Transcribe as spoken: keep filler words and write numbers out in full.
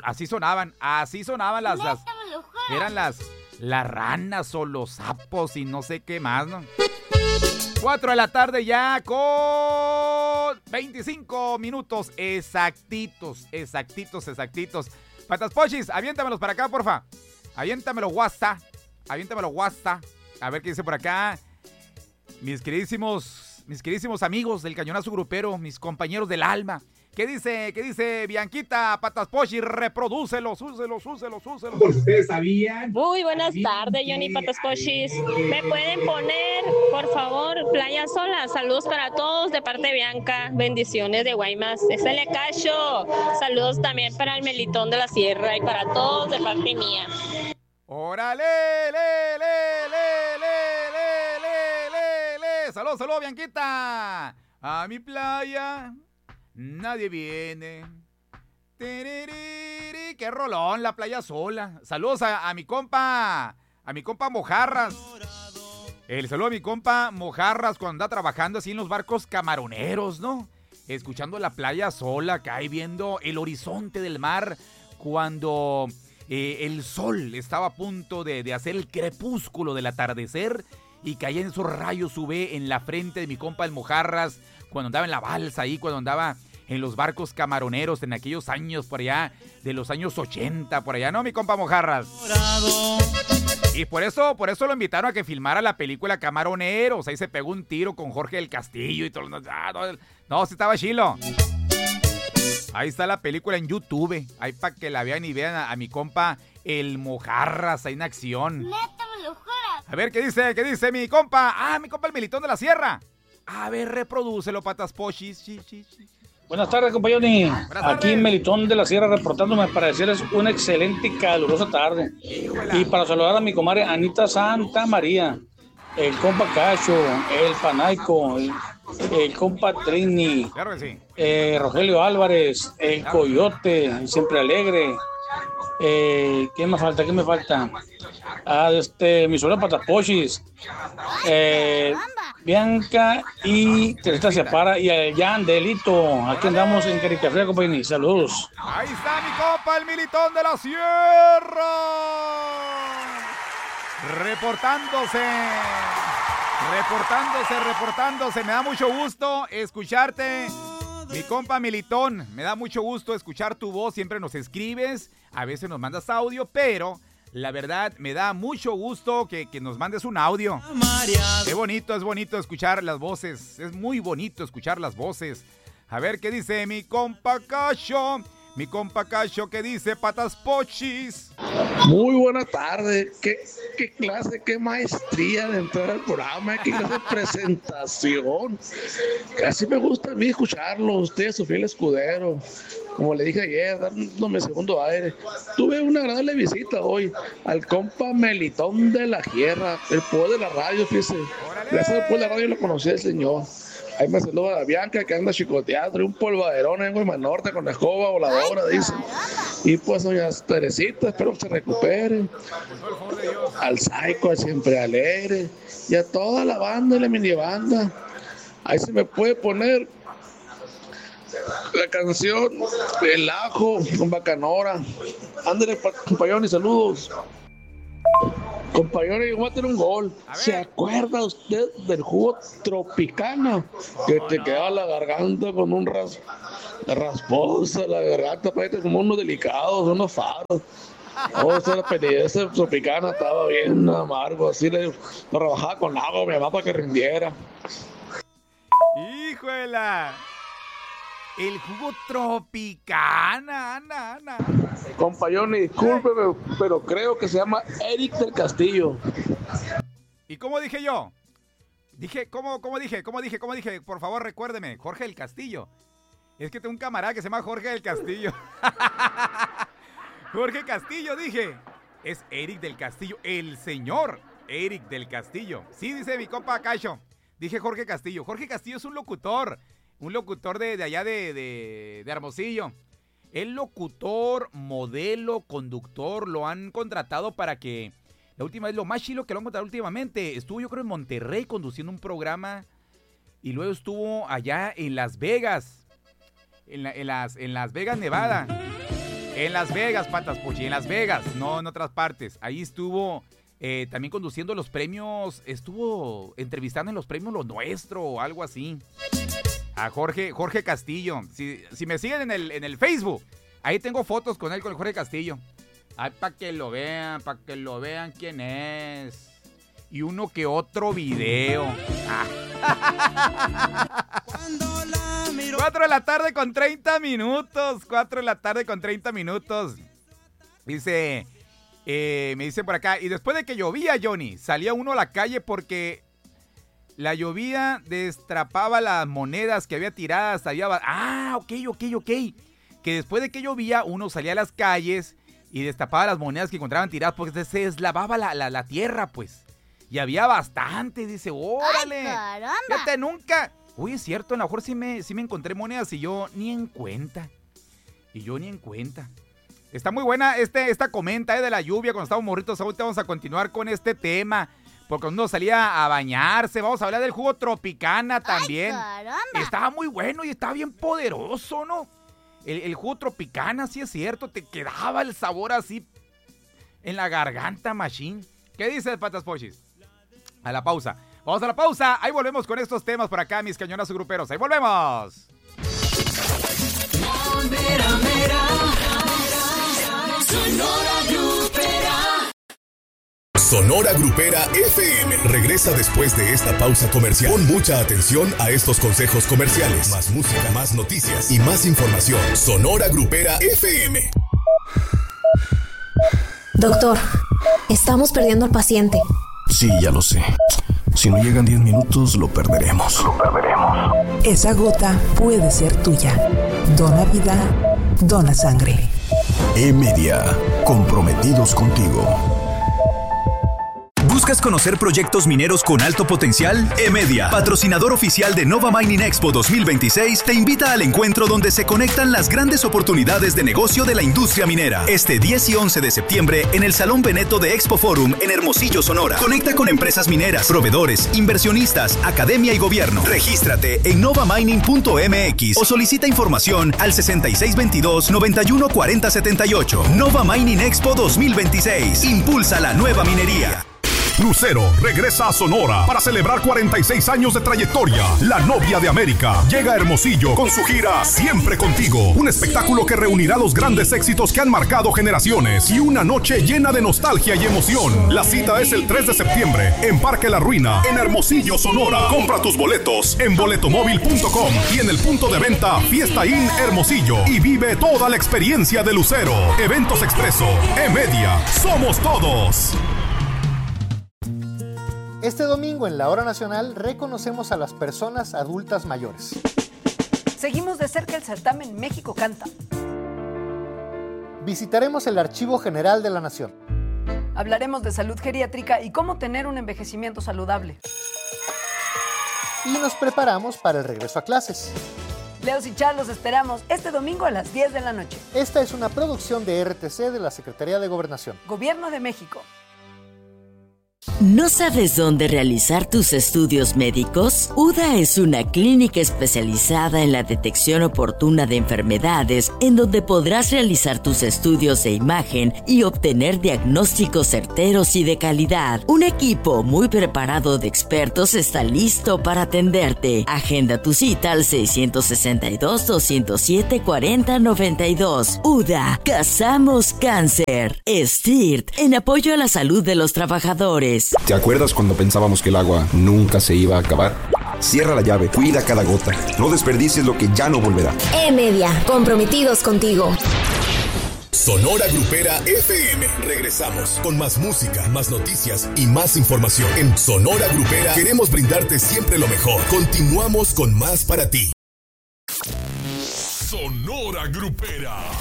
así sonaban, así sonaban las, las eran las, las ranas o los sapos y no sé qué más, ¿no? Cuatro de la tarde ya con veinticinco minutos exactitos, exactitos, exactitos. Patas Pochis, aviéntamelos para acá, porfa. Aviéntamelo WhatsApp, aviéntamelo WhatsApp. A ver qué dice por acá. Mis queridísimos, mis queridísimos amigos del Cañonazo Grupero, mis compañeros del alma. ¿Qué dice, qué dice Bianquita Patas Pochis? Reprodúcelos, úselos, úselos, úselos. Por si ustedes sabían. Muy buenas tardes, Johnny Patas Pochis. ¿Me pueden poner, por favor, Playa Sola? Saludos para todos de parte de Bianca. Bendiciones de Guaymas. Este Cacho. Saludos también para el Melitón de la Sierra y para todos de parte mía. ¡Órale! ¡Le, le, le, le, le, le, le, le! ¡Saludos, saludos, Bianquita! A mi playa nadie viene. Tiririri, ¡qué rolón! La Playa Sola. Saludos a, a mi compa, a mi compa Mojarras. El saludo a mi compa Mojarras cuando anda trabajando así en los barcos camaroneros, ¿no? Escuchando la Playa Sola, acá y viendo el horizonte del mar cuando eh, el sol estaba a punto de, de hacer el crepúsculo del atardecer y caían esos rayos U V en la frente de mi compa el Mojarras cuando andaba en la balsa ahí, cuando andaba en los barcos camaroneros en aquellos años por allá, de los años ochenta, por allá, ¿no, mi compa Mojarras? Y por eso, por eso lo invitaron a que filmara la película Camaroneros. Ahí se pegó un tiro con Jorge del Castillo y todo. Ah, no, no, sí estaba chilo. Ahí está la película en YouTube. Ahí para que la vean y vean a, a mi compa el Mojarras ahí en acción. A ver, ¿qué dice? ¿Qué dice mi compa? Ah, mi compa el Melitón de la Sierra. A ver, reprodúcelo, Patas Pochis. Sí, sí, sí. Buenas tardes, compañeros. Aquí en Melitón de la Sierra reportándome para decirles una excelente y calurosa tarde. Híjola. Y para saludar a mi comadre Anita Santa María, el compa Cacho, el Panaico, el, el compa Trini, claro que sí. eh, Rogelio Álvarez, el claro. Coyote, el Siempre Alegre. Eh, ¿Qué me falta? ¿Qué me falta? Ah, este, mi sobrino Patas Pochis, eh, Bianca y Teresa Separa y el Jan Delito. Aquí andamos en Caricafría, compañía. Saludos. Ahí está mi compa, el Militón de la Sierra. Reportándose. Reportándose, reportándose. Me da mucho gusto escucharte. Mi compa Militón, me da mucho gusto escuchar tu voz. Siempre nos escribes, a veces nos mandas audio, pero la verdad me da mucho gusto que, que nos mandes un audio. Qué bonito, es bonito escuchar las voces. Es muy bonito escuchar las voces. A ver qué dice mi compa Cacho. Mi compa Cacho, ¿qué dice Patas Pochis? Muy buena tarde. ¿Qué, qué clase, qué maestría de entrar al programa, qué clase de presentación. Casi me gusta a mí escucharlo, usted, su fiel escudero. Como le dije ayer, dándome segundo aire. Tuve una agradable visita hoy al compa Melitón de la Sierra, el poder de la radio, fíjese. Gracias al poder de la radio lo conocí al señor. Ahí me saluda a Bianca que anda chicoteando, un polvaderón en Guaymas Norte con la escoba voladora, dice. Y pues doña Teresita, espero que se recupere. Al Psycho, al Siempre Alegre, y a toda la banda y la mini banda. Ahí se me puede poner la canción El Ajo con Bacanora. Ándale, compañeros, y saludos. Compañero, yo voy a tener un gol. ¿Se acuerda usted del jugo Tropicana? Que te no. quedaba la garganta con un ras... rasposa, la garganta parece como unos delicados, unos faros. Oh, esa era peli- ese Tropicana estaba bien amargo, así le lo rebajaba con agua, mi mamá para que rindiera. ¡Híjola! El jugo Tropicana, Ana, Ana. Compañero, discúlpeme, pero creo que se llama Eric del Castillo. ¿Y cómo dije yo? Dije, ¿cómo, cómo dije? ¿Cómo dije? ¿Cómo dije? Por favor, recuérdeme. Jorge del Castillo. Es que tengo un camarada que se llama Jorge del Castillo. Jorge Castillo, dije. Es Eric del Castillo. El señor Eric del Castillo. Sí, dice mi compa Cacho. Dije Jorge Castillo. Jorge Castillo es un locutor. Un locutor de, de allá de, de, de Hermosillo. El locutor, modelo, conductor, lo han contratado para que... La última vez, lo más chilo que lo han contratado últimamente, estuvo yo creo en Monterrey conduciendo un programa y luego estuvo allá en Las Vegas, en, la, en, las, en Las Vegas, Nevada. En Las Vegas, Patas Pochi, en Las Vegas, no en otras partes. Ahí estuvo eh, también conduciendo los premios, estuvo entrevistando en los premios Lo Nuestro o algo así. A Jorge, Jorge Castillo. Si, si me siguen en el, en el Facebook, ahí tengo fotos con él, con el Jorge Castillo. Ay, para que lo vean, para que lo vean quién es. Y uno que otro video. Ah. cuatro de la tarde con treinta minutos. cuatro de la tarde con treinta minutos. Dice, eh, me dicen por acá, y después de que llovía, Johnny, salía uno a la calle porque la llovía destrapaba las monedas que había tiradas. Había... Ah, ok, ok, ok. Que después de que llovía, uno salía a las calles y destapaba las monedas que encontraban tiradas porque se deslavaba la, la, la tierra, pues. Y había bastante, dice, órale. ¡Ay, caramba! Fíjate, nunca. Uy, es cierto, a lo mejor sí me, sí me encontré monedas y yo ni en cuenta. Y yo ni en cuenta. Está muy buena este, esta comenta eh, de la lluvia cuando estábamos morritos. Ahorita vamos a continuar con este tema. Porque cuando uno salía a bañarse, vamos a hablar del jugo Tropicana también. ¡Ay, caramba! Estaba muy bueno y estaba bien poderoso, ¿no? El, el jugo Tropicana, sí es cierto, te quedaba el sabor así en la garganta, machín. ¿Qué dices, Patas Pochis? A la pausa. Vamos a la pausa. Ahí volvemos con estos temas por acá, mis cañonazos gruperos. Ahí volvemos. La mera, mera, Sonora Grupera. Sonora Grupera F M regresa después de esta pausa comercial. Pon mucha atención a estos consejos comerciales. Más música, más noticias y más información. Sonora Grupera F M. Doctor, estamos perdiendo al paciente. Sí, ya lo sé. Si no llegan diez minutos, lo perderemos. Lo perderemos. Esa gota puede ser tuya. Dona vida, dona sangre. E-Media, comprometidos contigo. ¿Buscas conocer proyectos mineros con alto potencial? E-Media, patrocinador oficial de Nova Mining Expo dos mil veintiséis, te invita al encuentro donde se conectan las grandes oportunidades de negocio de la industria minera. Este diez y once de septiembre en el Salón Veneto de Expo Forum en Hermosillo, Sonora. Conecta con empresas mineras, proveedores, inversionistas, academia y gobierno. Regístrate en nova mining punto m x o solicita información al sesenta y seis veintidós, noventa y uno cuarenta setenta y ocho. Nova Mining Expo dos mil veintiséis. Impulsa la nueva minería. Lucero regresa a Sonora para celebrar cuarenta y seis años de trayectoria. La novia de América llega a Hermosillo con su gira Siempre Contigo, un espectáculo que reunirá los grandes éxitos que han marcado generaciones y una noche llena de nostalgia y emoción. La cita es el tres de septiembre en Parque La Ruina, en Hermosillo, Sonora. Compra tus boletos en boletomóvil punto com y en el punto de venta Fiesta Inn Hermosillo y vive toda la experiencia de Lucero. Eventos Expreso, E-Media, somos todos. Este domingo en la Hora Nacional reconocemos a las personas adultas mayores. Seguimos de cerca el certamen México Canta. Visitaremos el Archivo General de la Nación. Hablaremos de salud geriátrica y cómo tener un envejecimiento saludable. Y nos preparamos para el regreso a clases. Leos y Char los esperamos este domingo a las diez de la noche. Esta es una producción de R T C de la Secretaría de Gobernación. Gobierno de México. ¿No sabes dónde realizar tus estudios médicos? U D A es una clínica especializada en la detección oportuna de enfermedades, en donde podrás realizar tus estudios de imagen y obtener diagnósticos certeros y de calidad. Un equipo muy preparado de expertos está listo para atenderte. Agenda tu cita al seiscientos sesenta y dos, doscientos siete, cuarenta noventa y dos. U D A, cazamos cáncer. S T I R T, en apoyo a la salud de los trabajadores. ¿Te acuerdas cuando pensábamos que el agua nunca se iba a acabar? Cierra la llave, cuida cada gota. No desperdicies lo que ya no volverá. E-Media, comprometidos contigo. Sonora Grupera F M. Regresamos con más música, más noticias y más información. En Sonora Grupera queremos brindarte siempre lo mejor. Continuamos con más para ti. Sonora Grupera.